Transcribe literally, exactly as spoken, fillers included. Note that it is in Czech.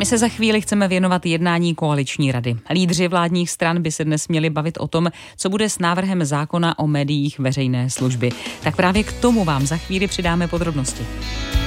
My se za chvíli chceme věnovat jednání koaliční rady. Lídři vládních stran by se dnes měli bavit o tom, co bude s návrhem zákona o médiích veřejné služby. Tak právě k tomu vám za chvíli přidáme podrobnosti.